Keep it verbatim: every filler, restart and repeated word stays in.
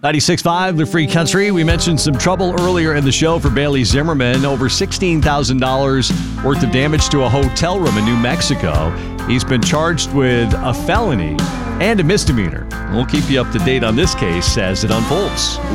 ninety-six point five, The Free Country. We mentioned some trouble earlier in the show for Bailey Zimmerman. Over sixteen thousand dollars worth of damage to a hotel room in New Mexico. He's been charged with a felony and a misdemeanor. We'll keep you up to date on this case as it unfolds.